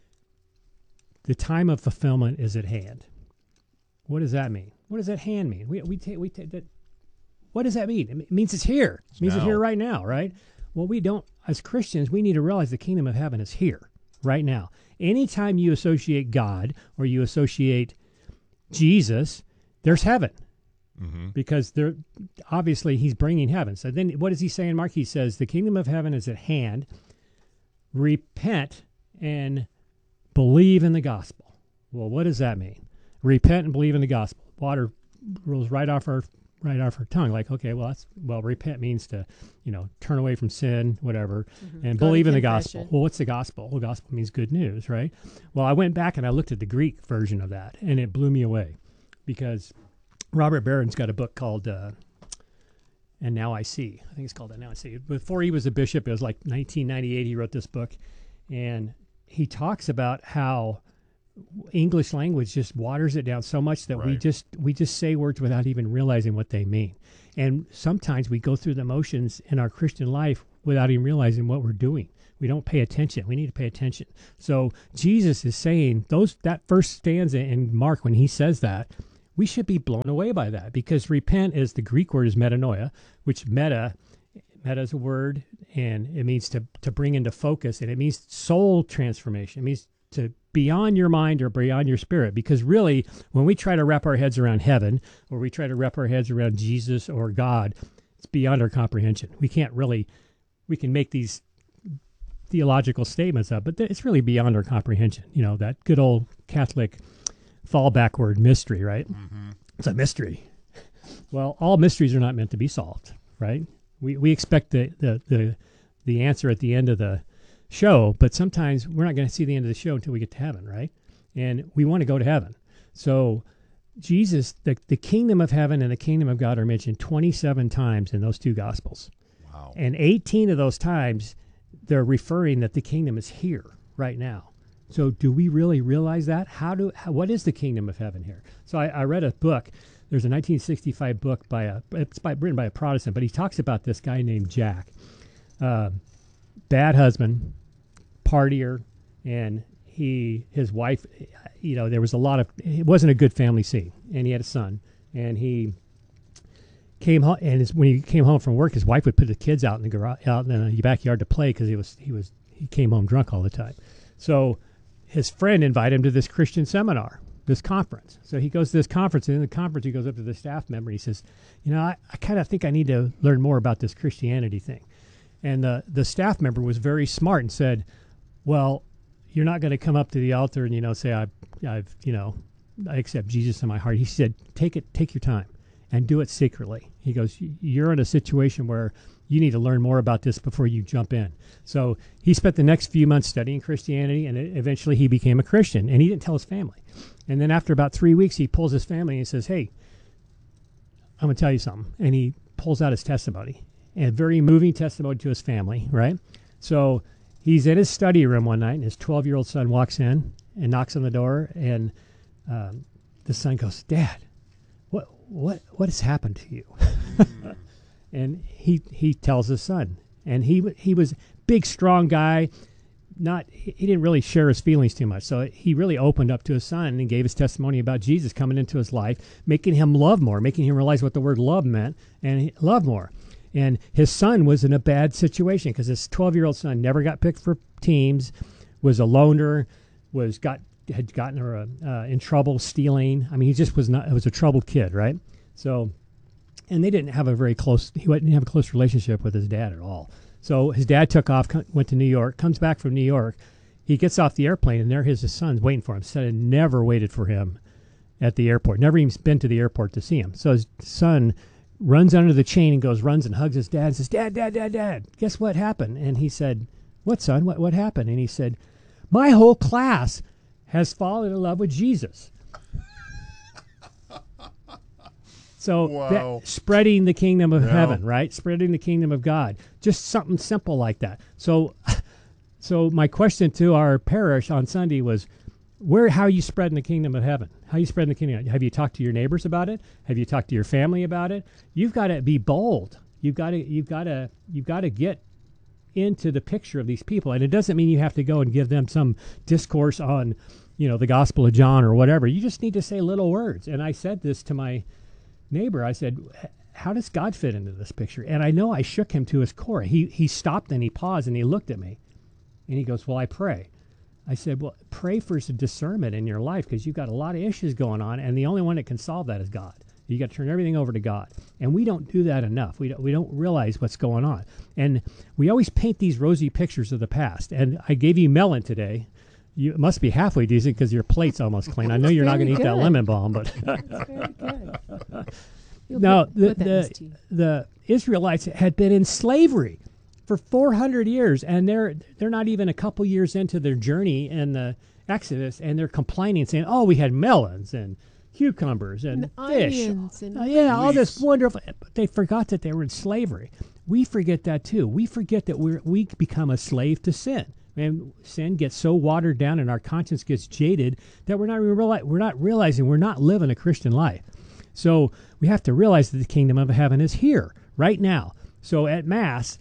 the time of fulfillment is at hand. What does that mean? What does that hand mean? We we take we take that. What does that mean? It means it's here. It means it's now. here right now, right? Well, we don't, as Christians, we need to realize the kingdom of heaven is here right now. Anytime you associate God or you associate Jesus, there's heaven. Mm-hmm. Because there, obviously he's bringing heaven. So then what does he say in Mark? He says, the kingdom of heaven is at hand. Repent and believe in the gospel. Well, what does that mean? repent and believe in the gospel. Water rolls right off our right off our tongue. Like, okay, well, that's well, repent means to, you know, turn away from sin, whatever, mm-hmm. and Go believe in the confession. gospel. Well, what's the gospel? Well, gospel means good news, right? Well, I went back and I looked at the Greek version of that, and it blew me away, because Robert Barron's got a book called uh, And Now I See. I think it's called And Now I See. Before he was a bishop, it was like nineteen ninety-eight, he wrote this book, and he talks about how English language just waters it down so much that Right. we just we just say words without even realizing what they mean. And sometimes we go through the motions in our Christian life without even realizing what we're doing. We don't pay attention. We need to pay attention. So Jesus is saying those that first stanza in Mark, when he says that, we should be blown away by that, because repent is, the Greek word is metanoia, which meta meta is a word, and it means to to bring into focus, and it means soul transformation. It means to beyond your mind or beyond your spirit, because really when we try to wrap our heads around heaven, or we try to wrap our heads around Jesus or God, it's beyond our comprehension. We can't really, we can make these theological statements up, but it's really beyond our comprehension. You know, that good old Catholic fallback word, mystery, right? Mm-hmm. It's a mystery. Well, all mysteries are not meant to be solved, right? We we expect the the the, the answer at the end of the show, but sometimes we're not going to see the end of the show until we get to heaven, right? And we want to go to heaven. So Jesus, the, the kingdom of heaven and the kingdom of God are mentioned twenty-seven times in those two gospels. Wow. And eighteen of those times, they're referring that the kingdom is here right now. So do we really realize that? How do, how, what is the kingdom of heaven here? So I, I read a book. There's a nineteen sixty-five book by a, it's by, written by a Protestant, but he talks about this guy named Jack. Uh, bad husband, partier, and he, his wife, you know, there was a lot of, it wasn't a good family scene, and he had a son, and he came home, and his, when he came home from work, his wife would put the kids out in the garage, out in the backyard to play, because he was, he was, he came home drunk all the time. So his friend invited him to this Christian seminar, this conference. So he goes to this conference, and in the conference, he goes up to the staff member, and he says, you know, I, I kind of think I need to learn more about this Christianity thing. And the, the staff member was very smart and said, well, you're not going to come up to the altar and, you know, say, I, I've, you know, I accept Jesus in my heart. He said, take it, take your time and do it secretly. He goes, you're in a situation where you need to learn more about this before you jump in. So he spent the next few months studying Christianity, and eventually he became a Christian, and he didn't tell his family. And then after about three weeks, he pulls his family and he says, hey, I'm going to tell you something. And he pulls out his testimony, and a very moving testimony to his family, right? So he's in his study room one night, and his twelve-year-old son walks in and knocks on the door, and um, the son goes, Dad, what what what has happened to you? And he he tells his son, and he he was big, strong guy. Not he didn't really share his feelings too much, so he really opened up to his son and gave his testimony about Jesus coming into his life, making him love more, making him realize what the word love meant, and he, love more. And his son was in a bad situation because his twelve-year-old son never got picked for teams, was a loner, was got had gotten her uh, in trouble stealing. I mean, he just was not. It was a troubled kid, right? So, and they didn't have a very close. He didn't have a close relationship with his dad at all. So his dad took off, went to New York, comes back from New York. He gets off the airplane, and there his, his son's waiting for him. Said had never waited for him at the airport. Never even been to the airport to see him. So his son runs under the chain and goes, runs and hugs his dad and says, Dad, Dad, Dad, Dad, guess what happened? And he said, what, son? What, what happened? And he said, my whole class has fallen in love with Jesus. So Wow. that, spreading the kingdom of Yeah. heaven, right? Spreading the kingdom of God. Just something simple like that. So so my question to our parish on Sunday was, where, how are you spreading the kingdom of heaven? How are you spreading the kingdom? Have you talked to your neighbors about it? Have you talked to your family about it? You've got to be bold. You've got to, you've got to, you've got to get into the picture of these people. And it doesn't mean you have to go and give them some discourse on, you know, the Gospel of John or whatever. You just need to say little words. And I said this to my neighbor. I said, how does God fit into this picture? And I know I shook him to his core. He, he stopped and he paused and he looked at me and he goes, well, I pray. I said, well, pray for some discernment in your life because you've got a lot of issues going on, and the only one that can solve that is God. You got to turn everything over to God, and we don't do that enough. We don't, we don't realize what's going on, and we always paint these rosy pictures of the past. And I gave you Mellon today, You must be halfway decent because your plate's almost clean. I know you're not going to eat that lemon balm, but That's very good. no, put- the put that in his the, tea. the Israelites had been in slavery for four hundred years, and they're they're not even a couple years into their journey in the Exodus, and they're complaining, saying, "Oh, we had melons and cucumbers and, And fish, onions and Uh, yeah, all this leeks." wonderful." But they forgot that they were in slavery. We forget that too. We forget that we we become a slave to sin. And sin gets so watered down, and our conscience gets jaded that we're not even reali- we're not realizing we're not living a Christian life. So we have to realize that the kingdom of heaven is here right now. So at Mass,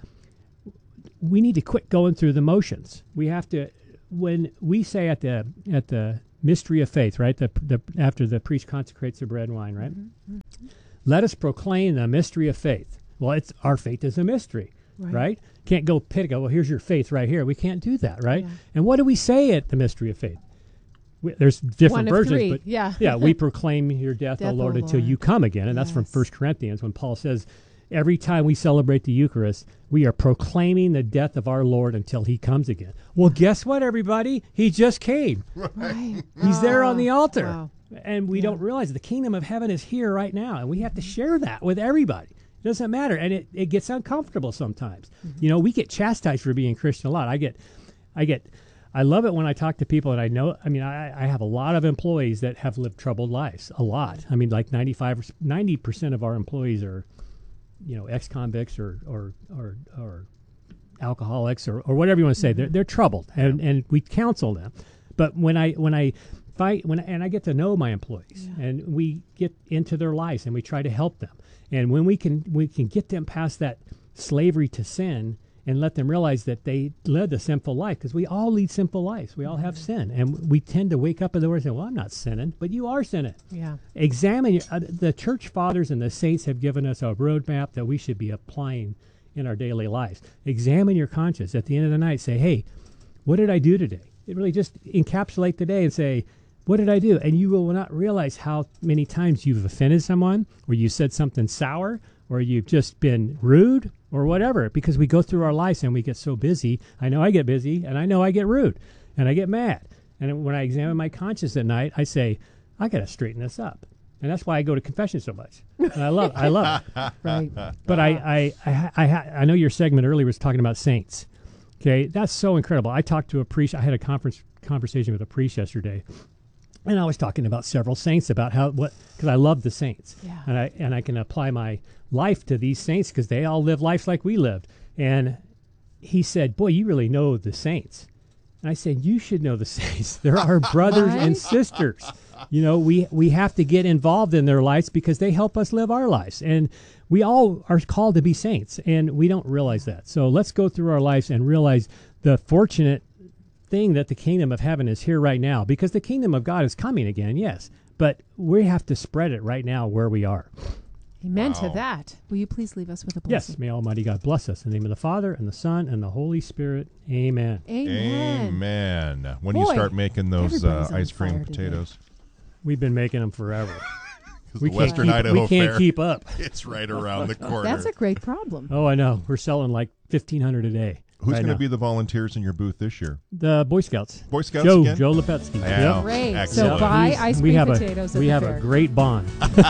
we need to quit going through the motions. We have to, when we say at the at the mystery of faith, right? The, the after the priest consecrates the bread and wine, right? Mm-hmm. Let us proclaim the mystery of faith. Well, it's our faith is a mystery, right? right? Can't go pick. Well, here's your faith right here. We can't do that, right? Yeah. And what do we say at the mystery of faith? We, there's different One of versions, three, but yeah. yeah, we proclaim your death, Death, O Lord, O until Lord. you come again, and that's from Yes. First Corinthians when Paul says, every time we celebrate the Eucharist, we are proclaiming the death of our Lord until he comes again. Well, guess what, everybody? He just came. Right. He's there on the altar. Wow. And we Yeah. don't realize the kingdom of heaven is here right now, and we have to share that with everybody. It doesn't matter, and it, it gets uncomfortable sometimes. Mm-hmm. You know, we get chastised for being Christian a lot. I get, I get, I love it when I talk to people, and I know, I mean, I, I have a lot of employees that have lived troubled lives, a lot. I mean, like ninety-five, ninety percent of our employees are, you know, ex-convicts or, or, or, or alcoholics or, or whatever you want to say. They're, they're troubled, and, and we counsel them. But when I, when I fight, when, and I get to know my employees, Yeah. and we get into their lives, and we try to help them. And when we can, we can get them past that slavery to sin and let them realize that they led a sinful life, because we all lead sinful lives. We all have sin, and we tend to wake up in the word and say, "Well, I'm not sinning," but you are sinning. Yeah. Examine your, uh, the church fathers and the saints have given us a roadmap that we should be applying in our daily lives. Examine your conscience at the end of the night. Say, "Hey, what did I do today?" It really just encapsulate the day and say, what did I do? And you will not realize how many times you've offended someone, or you said something sour, or you've just been rude, or whatever, because we go through our lives and we get so busy. I know I get busy, and I know I get rude, and I get mad. And when I examine my conscience at night, I say, I got to straighten this up. And that's why I go to confession so much. And I love I love it. Right. But I, I, I, I, I know your segment earlier was talking about saints. Okay, that's so incredible. I talked to a priest. I had a conference conversation with a priest yesterday, and I was talking about several saints, about how what because I love the saints, Yeah. and I and I can apply my life to these saints because they all live lives like we lived. And he said, "Boy, you really know the saints." And I said, "You should know the saints. They're our brothers Right? and sisters. You know, we we have to get involved in their lives because they help us live our lives, and we all are called to be saints, and we don't realize that. So let's go through our lives and realize the fortunate thing that the kingdom of heaven is here right now, because the kingdom of God is coming again, yes, but we have to spread it right now where we are." Amen Wow. to that. Will you please leave us with a blessing? Yes, may Almighty God bless us. In the name of the Father, and the Son, and the Holy Spirit. Amen. Amen. Amen. When do you Boy, start making those uh, everybody's on ice cream fire today. potatoes? We've been making them forever. 'Cause We the can't Western keep, Idaho we can't Fair, keep up. it's right around the corner. That's a great problem. Oh, I know. We're selling like fifteen hundred a day. Who's right going to now. be the volunteers in your booth this year? The Boy Scouts. Boy Scouts Joe, again? Joe Lepetsky. Wow. Yep. Great. Excellent. So buy He's- ice we cream have potatoes a, at We the have fair. a great bond.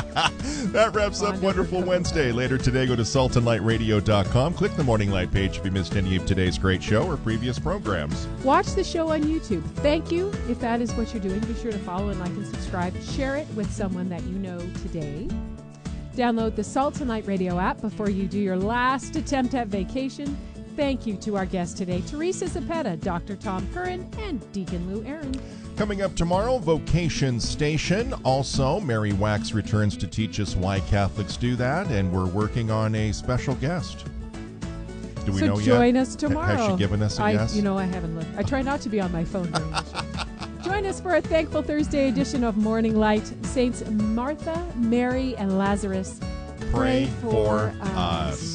That wraps up Wonderful Wednesday. Later today, go to salt and light radio dot com. Click the Morning Light page if you missed any of today's great show or previous programs. Watch the show on YouTube. Thank you. If that is what you're doing, be sure to follow and like and subscribe. Share it with someone that you know today. Download the Salt and Light Radio app before you do your last attempt at vacation. Thank you to our guests today, Teresa Zapeta, Doctor Tom Curran, and Deacon Lou Aaron. Coming up tomorrow, Vocation Station. Also, Mary Wax returns to teach us why Catholics do that, and we're working on a special guest. Do we so know yet? join us Ha- tomorrow. Has she given us a I, yes? You know, I haven't looked. I try not to be on my phone during the show. Join us for a Thankful Thursday edition of Morning Light. Saints Martha, Mary, and Lazarus, Pray for us.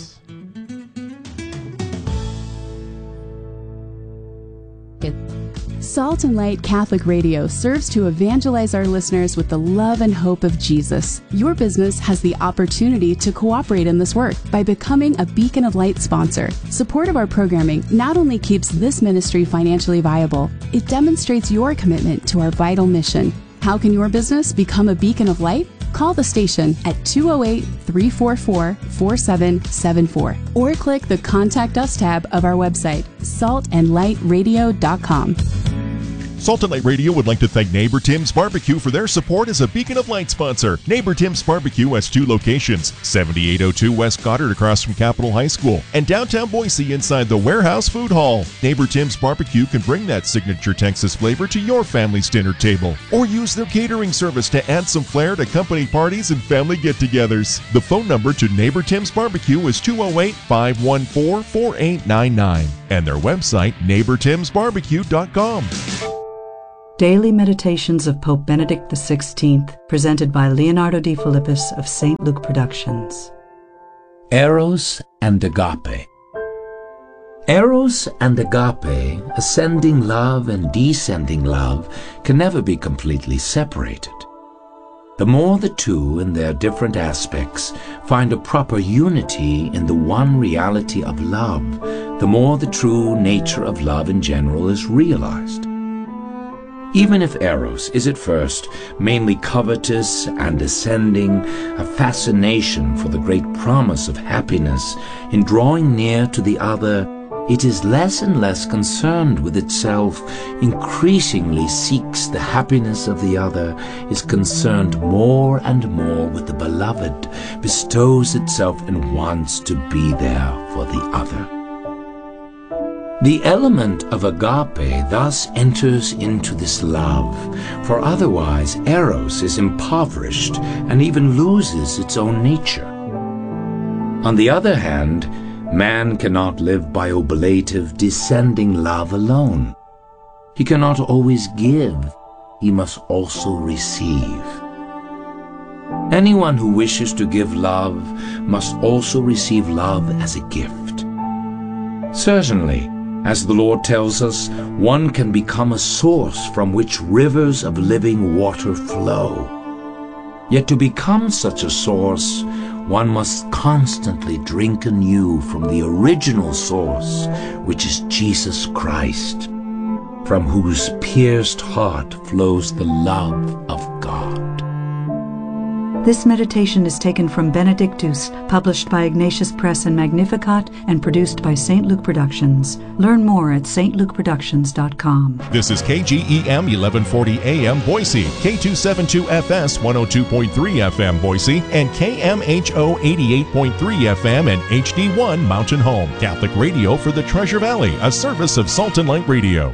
Salt and Light Catholic Radio serves to evangelize our listeners with the love and hope of Jesus. Your business has the opportunity to cooperate in this work by becoming a Beacon of Light sponsor. Support of our programming not only keeps this ministry financially viable, it demonstrates your commitment to our vital mission. How can your business become a beacon of light? Call the station at two oh eight, three four four, four seven seven four or click the Contact Us tab of our website, salt and light radio dot com. Salt and Light Radio would like to thank Neighbor Tim's Barbecue for their support as a Beacon of Light sponsor. Neighbor Tim's Barbecue has two locations, seventy-eight oh two West Goddard across from Capitol High School and downtown Boise inside the Warehouse Food Hall. Neighbor Tim's Barbecue can bring that signature Texas flavor to your family's dinner table or use their catering service to add some flair to company parties and family get-togethers. The phone number to Neighbor Tim's Barbecue is two oh eight, five one four, four eight nine nine and their website, neighbor tims barbecue dot com. Daily Meditations of Pope Benedict the sixteenth, presented by Leonardo Di Philippis of Saint Luke Productions. Eros and Agape. Eros and Agape, ascending love and descending love, can never be completely separated. The more the two, in their different aspects, find a proper unity in the one reality of love, the more the true nature of love in general is realized. Even if Eros is at first mainly covetous and ascending, a fascination for the great promise of happiness in drawing near to the other, it is less and less concerned with itself, increasingly seeks the happiness of the other, is concerned more and more with the beloved, bestows itself and wants to be there for the other. The element of agape thus enters into this love, for otherwise Eros is impoverished and even loses its own nature. On the other hand, man cannot live by oblative, descending love alone. He cannot always give, he must also receive. Anyone who wishes to give love must also receive love as a gift. Certainly, as the Lord tells us, one can become a source from which rivers of living water flow. Yet to become such a source, one must constantly drink anew from the original source, which is Jesus Christ, from whose pierced heart flows the love of God. This meditation is taken from Benedictus, published by Ignatius Press and Magnificat, and produced by Saint Luke Productions. Learn more at s t luke productions dot com. This is K G E M eleven forty A M Boise, K two seventy-two F S one oh two point three F M Boise, and K M H O eighty-eight point three F M and H D one Mountain Home. Catholic radio for the Treasure Valley, a service of Salt and Light Radio.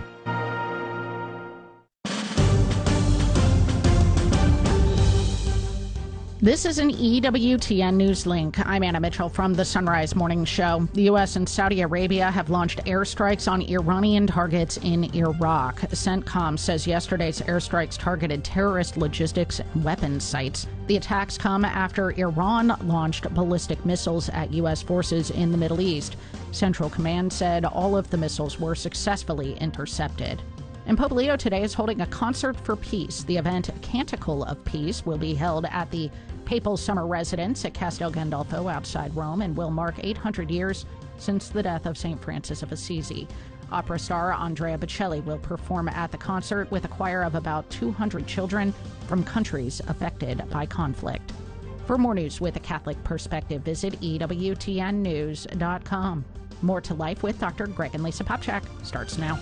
This is an E W T N News Link. I'm Anna Mitchell from the Sunrise Morning Show. The U S and Saudi Arabia have launched airstrikes on Iranian targets in Iraq. CENTCOM says yesterday's airstrikes targeted terrorist logistics and weapons sites. The attacks come after Iran launched ballistic missiles at U S forces in the Middle East. Central Command said all of the missiles were successfully intercepted. And Pope Leo today is holding a concert for peace. The event, Canticle of Peace, will be held at the Papal Summer Residence at Castel Gandolfo outside Rome and will mark eight hundred years since the death of Saint Francis of Assisi. Opera star Andrea Bocelli will perform at the concert with a choir of about two hundred children from countries affected by conflict. For more news with a Catholic perspective, visit E W T N news dot com. More to Life with Doctor Greg and Lisa Popchak starts now.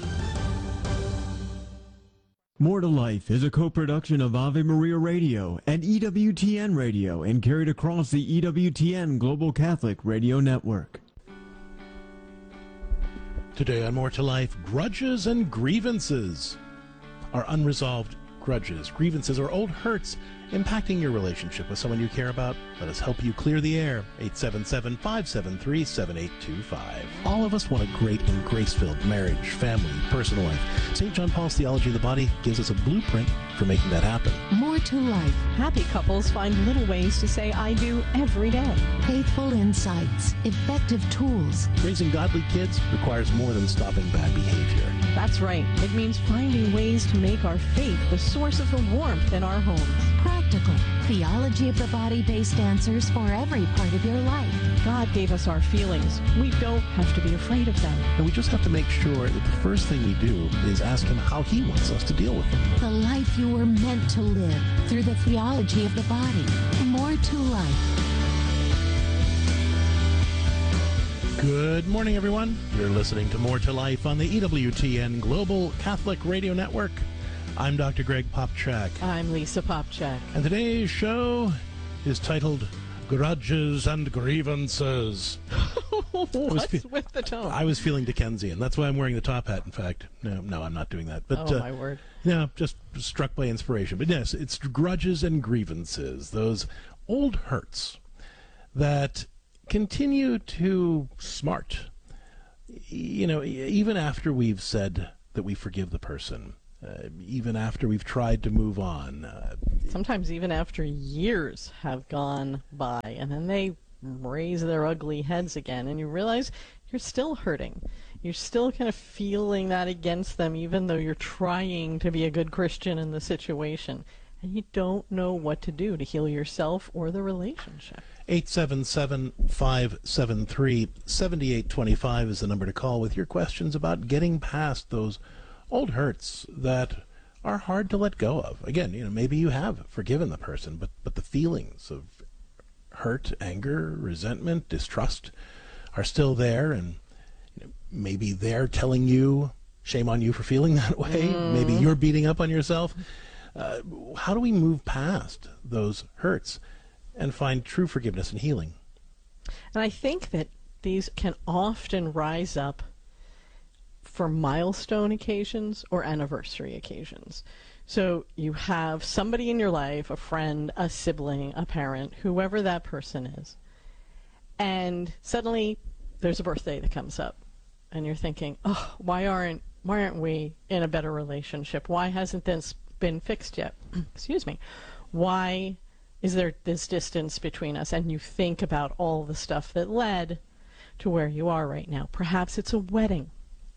More to Life is a co-production of Ave Maria Radio and E W T N Radio and carried across the E W T N Global Catholic Radio Network. Today on More to Life, grudges and grievances. Are unresolved grudges, grievances, or old hurts impacting your relationship with someone you care about? Let us help you clear the air. eight seven seven, five seven three, seven eight two five. All of us want a great and grace-filled marriage, family, personal life. Saint John Paul's Theology of the Body gives us a blueprint for making that happen. More to life. Happy couples find little ways to say I do every day. Faithful insights, effective tools. Raising godly kids requires more than stopping bad behavior. That's right. It means finding ways to make our faith the source of the warmth in our homes. Practical. Theology of the body-based answers for every part of your life. God gave us our feelings. We don't have to be afraid of them. And we just have to make sure that the first thing we do is ask him how he wants us to deal with them. The life you were meant to live through the theology of the body. More to life. Good morning, everyone. You're listening to More to Life on the E W T N Global Catholic Radio Network. I'm Doctor Greg Popchak. I'm Lisa Popchak. And today's show is titled Grudges and Grievances. What's fe- with the tone? I was feeling Dickensian. That's why I'm wearing the top hat, in fact. No, no, I'm not doing that. But, oh, uh, my word. Yeah, just struck by inspiration. But yes, it's grudges and grievances, those old hurts that continue to smart, you know, even after we've said that we forgive the person, uh, even after we've tried to move on. Uh, Sometimes even after years have gone by, and then they raise their ugly heads again, and you realize you're still hurting. You're still kind of feeling that against them, even though you're trying to be a good Christian in the situation. And you don't know what to do to heal yourself or the relationship. eight seven seven, five seven three, seven eight two five is the number to call with your questions about getting past those old hurts that are hard to let go of. Again, you know, maybe you have forgiven the person, but, but the feelings of hurt, anger, resentment, distrust are still there, and you know, maybe they're telling you, shame on you for feeling that way. Mm. Maybe you're beating up on yourself. Uh, how do we move past those hurts and find true forgiveness and healing? And I think that these can often rise up for milestone occasions or anniversary occasions. So you have somebody in your life, a friend, a sibling, a parent, whoever that person is, and suddenly there's a birthday that comes up, and you're thinking, oh, why aren't why aren't we in a better relationship? Why hasn't this been fixed yet? Excuse me. Why is there this distance between us? And you think about all the stuff that led to where you are right now. Perhaps it's a wedding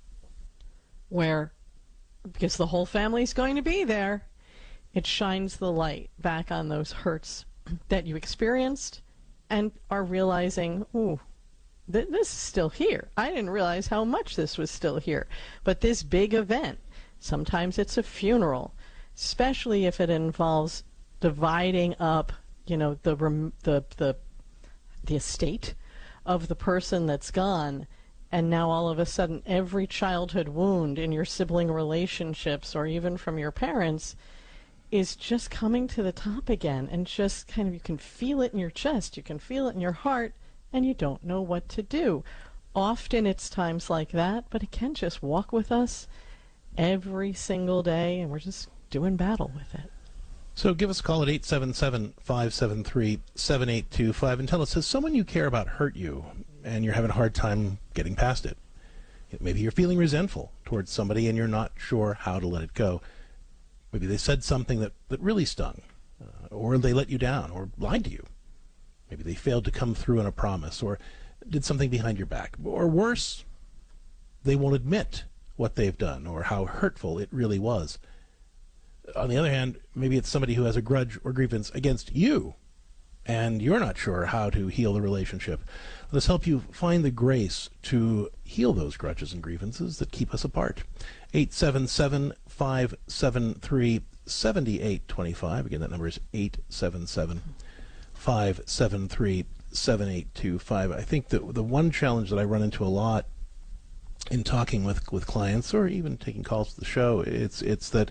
where, because the whole family's going to be there, it shines the light back on those hurts that you experienced and are realizing, ooh, th- this is still here. I didn't realize how much this was still here. But this big event, sometimes it's a funeral, especially if it involves dividing up, you know, the rem- the the the estate of the person that's gone, and now all of a sudden every childhood wound in your sibling relationships or even from your parents is just coming to the top again, and just kind of, you can feel it in your chest, you can feel it in your heart, and you don't know what to do. Often it's times like that, but it can just walk with us every single day, and we're just doing battle with it. So give us a call at eight seven seven, five seven three, seven eight two five and tell us, has someone you care about hurt you and you're having a hard time getting past it? Maybe you're feeling resentful towards somebody and you're not sure how to let it go. Maybe they said something that, that really stung, uh, or they let you down, or lied to you. Maybe they failed to come through on a promise, or did something behind your back. Or worse, they won't admit what they've done or how hurtful it really was. On the other hand, maybe it's somebody who has a grudge or grievance against you, and you're not sure how to heal the relationship. Let's help you find the grace to heal those grudges and grievances that keep us apart. eight seven seven, five seven three, seven eight two five. Again, that number is eight seven seven, five seven three, seven eight two five. I think that the one challenge that I run into a lot in talking with, with clients, or even taking calls to the show, it's it's that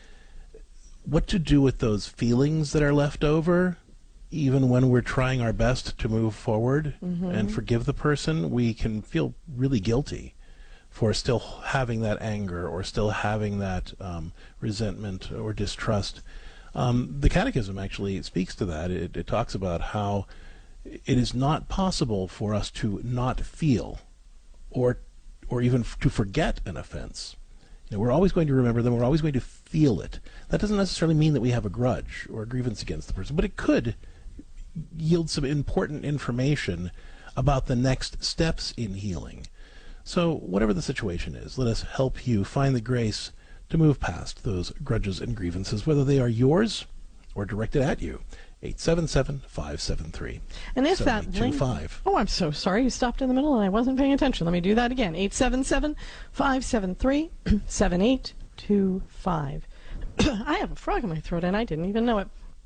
what to do with those feelings that are left over, even when we're trying our best to move forward mm-hmm. and forgive the person. We can feel really guilty for still having that anger or still having that um, resentment or distrust. Um, the Catechism actually speaks to that. It, it talks about how it is not possible for us to not feel or or even f- to forget an offense. Now, we're always going to remember them. We're always going to feel it. That doesn't necessarily mean that we have a grudge or a grievance against the person, but it could yield some important information about the next steps in healing. So whatever the situation is, let us help you find the grace to move past those grudges and grievances, whether they are yours or directed at you. eight seven seven, five seven three, And if seven eight that two link... five. Oh, I'm so sorry. You stopped in the middle and I wasn't paying attention. Let me do that again. eight seven seven, five seven three, seven eight two five. I have a frog in my throat and I didn't even know it.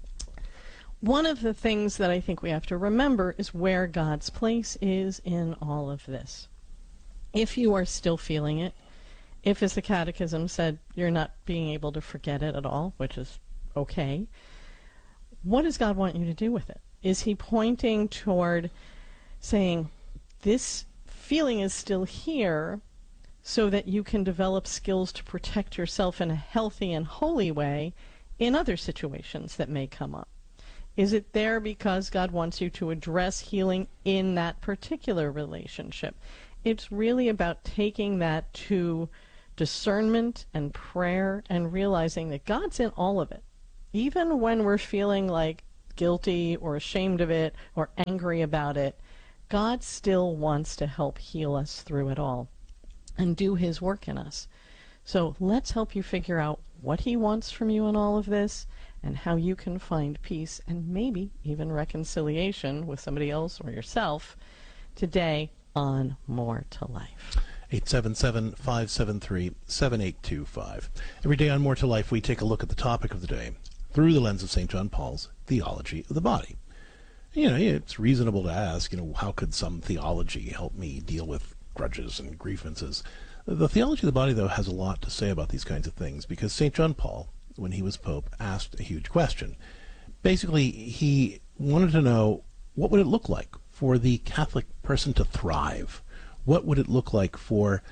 One of the things that I think we have to remember is where God's place is in all of this. If you are still feeling it, if, as the Catechism said, you're not being able to forget it at all, which is okay, what does God want you to do with it? Is he pointing toward saying, this feeling is still here so that you can develop skills to protect yourself in a healthy and holy way in other situations that may come up? Is it there because God wants you to address healing in that particular relationship? It's really about taking that to discernment and prayer and realizing that God's in all of it. Even when we're feeling like guilty or ashamed of it or angry about it, God still wants to help heal us through it all and do his work in us. So let's help you figure out what he wants from you in all of this and how you can find peace and maybe even reconciliation with somebody else or yourself today on More to Life. eight seven seven, five seven three, seven eight two five. Every day on More to Life, we take a look at the topic of the day through the lens of Saint John Paul's theology of the body. You know, it's reasonable to ask, you know, how could some theology help me deal with grudges and grievances? The theology of the body, though, has a lot to say about these kinds of things, because Saint John Paul, when he was Pope, asked a huge question. Basically, he wanted to know, what would it look like for the Catholic person to thrive? What would it look like for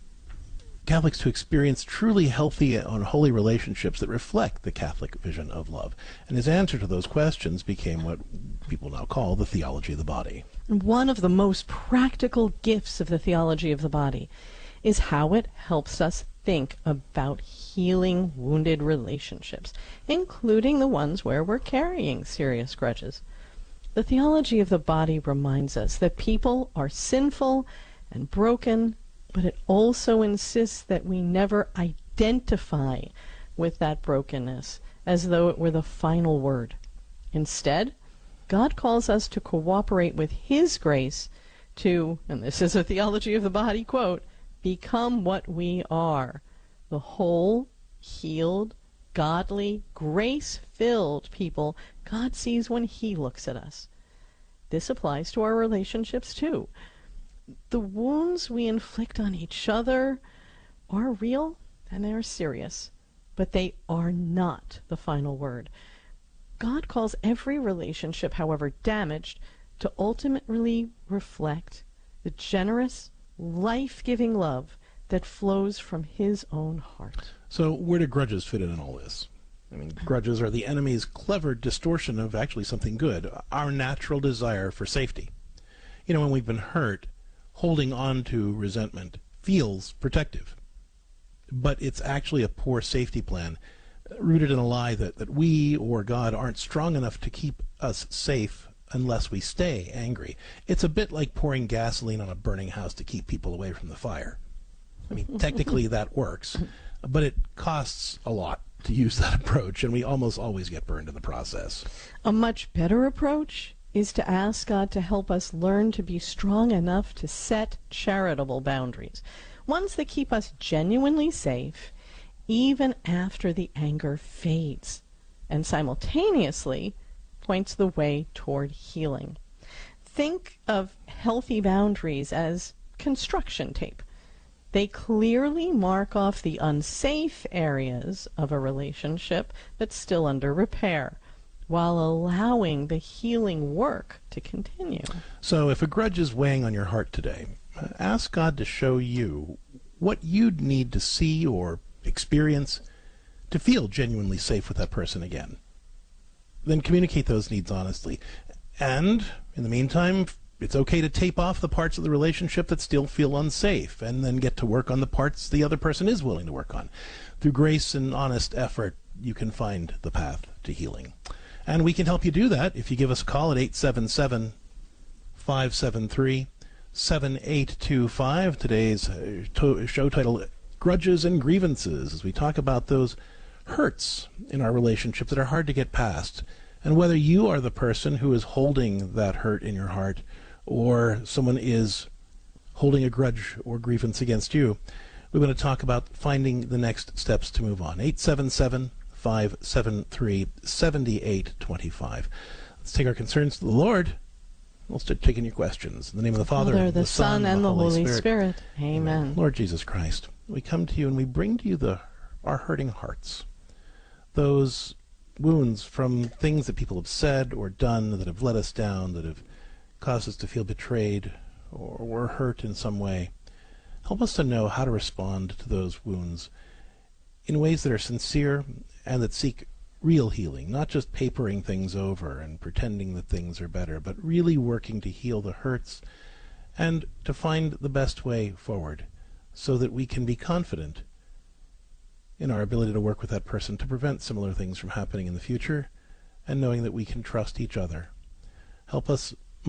Catholics to experience truly healthy and holy relationships that reflect the Catholic vision of love? And his answer to those questions became what people now call the theology of the body. One of the most practical gifts of the theology of the body is how it helps us think about healing wounded relationships, including the ones where we're carrying serious grudges. The theology of the body reminds us that people are sinful and broken, but it also insists that we never identify with that brokenness as though it were the final word. Instead, God calls us to cooperate with his grace to, and this is a theology of the body quote, become what we are, the whole, healed, godly, grace-filled people God sees when he looks at us. This applies to our relationships too. The wounds we inflict on each other are real and they are serious, but they are not the final word. God calls every relationship, however damaged, to ultimately reflect the generous, life-giving love that flows from his own heart. So where do grudges fit in in all this? I mean, grudges are the enemy's clever distortion of actually something good, our natural desire for safety. You know, when we've been hurt, holding on to resentment feels protective. But it's actually a poor safety plan, rooted in a lie that, that we or God aren't strong enough to keep us safe unless we stay angry. It's a bit like pouring gasoline on a burning house to keep people away from the fire. I mean, technically that works, but it costs a lot to use that approach, and we almost always get burned in the process. A much better approach is to ask God to help us learn to be strong enough to set charitable boundaries, ones that keep us genuinely safe even after the anger fades, and simultaneously points the way toward healing. Think of healthy boundaries as construction tape. They clearly mark off the unsafe areas of a relationship that's still under repair, while allowing the healing work to continue. So if a grudge is weighing on your heart today, ask God to show you what you'd need to see or experience to feel genuinely safe with that person again. Then communicate those needs honestly. And, in the meantime, it's okay to tape off the parts of the relationship that still feel unsafe and then get to work on the parts the other person is willing to work on. Through grace and honest effort, you can find the path to healing. And we can help you do that if you give us a call at eight seven seven, five seven three, seven eight two five. Today's uh, to- show title, Grudges and Grievances, as we talk about those hurts in our relationship that are hard to get past, and whether you are the person who is holding that hurt in your heart or someone is holding a grudge or grievance against you. We're going to talk about finding the next steps to move on. eight seven seven, five seven three, seven eight two five. Let's take our concerns to the Lord. We'll start taking your questions. In the name of the Father, Father, the, the Son, and the Holy Spirit. Spirit. Amen. Lord Jesus Christ, we come to you and we bring to you the our hurting hearts. Those wounds from things that people have said or done that have let us down, that have caused us to feel betrayed or were hurt in some way. Help us to know how to respond to those wounds in ways that are sincere and that seek real healing, not just papering things over and pretending that things are better, but really working to heal the hurts and to find the best way forward so that we can be confident in our ability to work with that person to prevent similar things from happening in the future, and knowing that we can trust each other. Help us